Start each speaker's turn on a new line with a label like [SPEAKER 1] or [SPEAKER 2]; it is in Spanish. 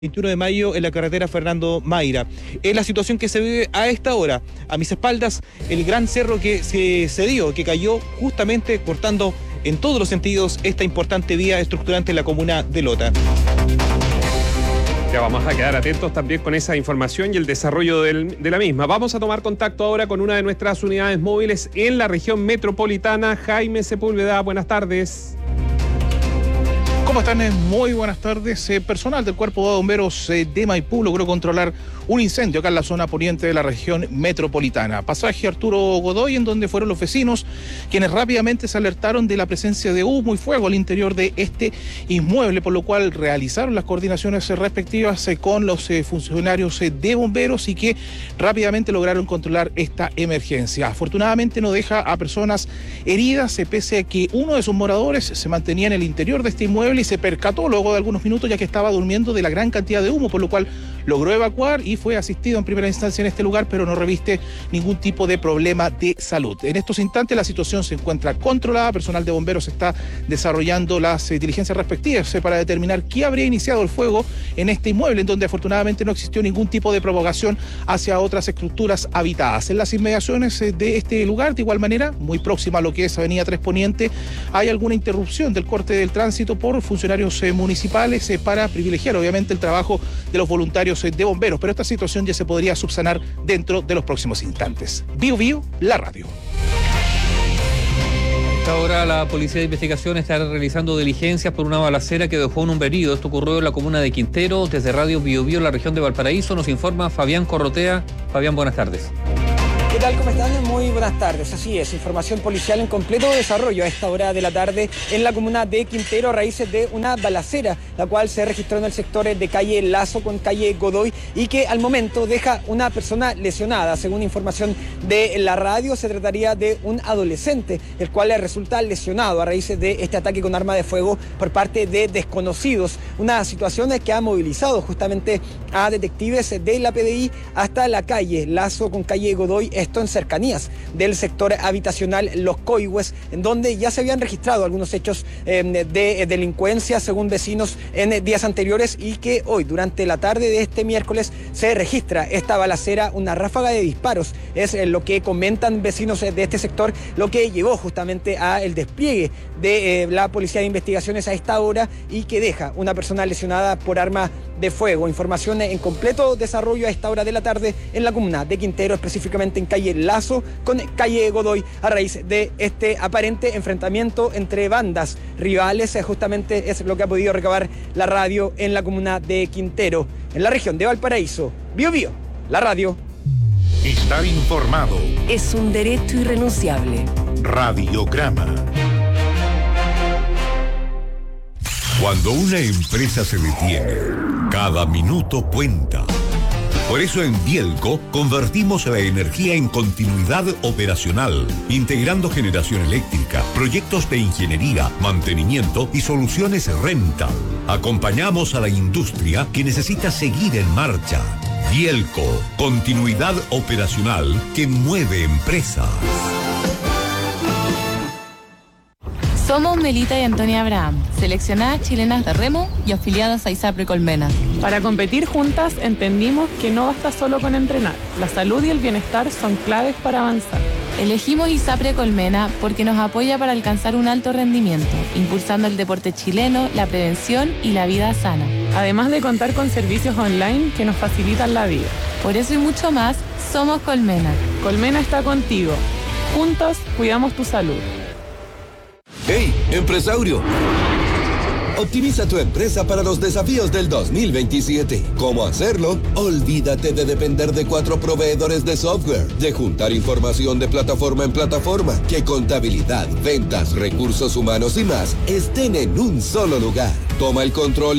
[SPEAKER 1] 21 de mayo en la carretera Fernando Mayra. Es la situación que se vive a esta hora. A mis espaldas, el gran cerro que se cedió, que cayó justamente cortando en todos los sentidos esta importante vía estructurante en la comuna de Lota.
[SPEAKER 2] Ya vamos a quedar atentos también con esa información y el desarrollo de la misma. Vamos a tomar contacto ahora con una de nuestras unidades móviles en la región metropolitana. Jaime Sepúlveda, buenas tardes.
[SPEAKER 3] ¿Cómo están? Muy buenas tardes. Personal del Cuerpo de Bomberos de Maipú logró controlar un incendio acá en la zona poniente de la región metropolitana. Pasaje Arturo Godoy, en donde fueron los vecinos quienes rápidamente se alertaron de la presencia de humo y fuego al interior de este inmueble, por lo cual realizaron las coordinaciones respectivas con los funcionarios de bomberos y que rápidamente lograron controlar esta emergencia. Afortunadamente no deja a personas heridas, pese a que uno de sus moradores se mantenía en el interior de este inmueble y se percató luego de algunos minutos, ya que estaba durmiendo, de la gran cantidad de humo, por lo cual logró evacuar y fue asistido en primera instancia en este lugar, pero no reviste ningún tipo de problema de salud. En estos instantes la situación se encuentra controlada. Personal de bomberos está desarrollando las diligencias respectivas para determinar qué habría iniciado el fuego en este inmueble, en donde afortunadamente no existió ningún tipo de propagación hacia otras estructuras habitadas. En las inmediaciones de este lugar, de igual manera, muy próxima a lo que es Avenida 3 Poniente, hay alguna interrupción del corte del tránsito por funcionarios municipales para privilegiar obviamente el trabajo de los voluntarios de bomberos, pero esta situación ya se podría subsanar dentro de los próximos instantes. Bio Bio, la radio.
[SPEAKER 4] Ahora la Policía de Investigación está realizando diligencias por una balacera que dejó un hombre herido. Esto ocurrió en la comuna de Quintero. Desde Radio Bio Bio, la región de Valparaíso, nos informa Fabián Corrotea. Fabián, buenas tardes.
[SPEAKER 5] ¿Qué tal? ¿Cómo están? Muy buenas tardes. Así es, información policial en completo desarrollo a esta hora de la tarde en la comuna de Quintero a raíz de una balacera, la cual se registró en el sector de calle Lazo con calle Godoy y que al momento deja una persona lesionada. Según información de la radio, se trataría de un adolescente, el cual resulta lesionado a raíz de este ataque con arma de fuego por parte de desconocidos. Una situación que ha movilizado justamente a detectives de la PDI hasta la calle Lazo con calle Godoy, esto en cercanías del sector habitacional Los Coihues, en donde ya se habían registrado algunos hechos de delincuencia según vecinos en días anteriores y que hoy, durante la tarde de este miércoles, se registra esta balacera, una ráfaga de disparos. Es lo que comentan vecinos de este sector, lo que llevó justamente a el despliegue de la Policía de Investigaciones a esta hora y que deja una persona lesionada por arma de fuego. Información en completo desarrollo a esta hora de la tarde en la comuna de Quintero, específicamente en calle Lazo con calle Godoy, a raíz de este aparente enfrentamiento entre bandas rivales. Justamente es lo que ha podido recabar la radio en la comuna de Quintero, en la región de Valparaíso. Bio Bio, la radio.
[SPEAKER 6] Estar informado
[SPEAKER 7] es un derecho irrenunciable.
[SPEAKER 6] Radiograma. Cuando una empresa se detiene, cada minuto cuenta. Por eso en Bielco convertimos la energía en continuidad operacional, integrando generación eléctrica, proyectos de ingeniería, mantenimiento y soluciones rental. Acompañamos a la industria que necesita seguir en marcha. Bielco, continuidad operacional que mueve empresas.
[SPEAKER 8] Somos Melita y Antonia Abraham, seleccionadas chilenas de remo y afiliadas a ISAPRE Colmena.
[SPEAKER 9] Para competir juntas entendimos que no basta solo con entrenar. La salud y el bienestar son claves para avanzar.
[SPEAKER 8] Elegimos ISAPRE Colmena porque nos apoya para alcanzar un alto rendimiento, impulsando el deporte chileno, la prevención y la vida sana.
[SPEAKER 9] Además de contar con servicios online que nos facilitan la vida.
[SPEAKER 8] Por eso y mucho más, somos Colmena.
[SPEAKER 9] Colmena está contigo. Juntos cuidamos tu salud.
[SPEAKER 10] ¡Hey, empresario! Optimiza tu empresa para los desafíos del 2027. ¿Cómo hacerlo? Olvídate de depender de 4 proveedores de software, de juntar información de plataforma en plataforma, que contabilidad, ventas, recursos humanos y más estén en un solo lugar. Toma el control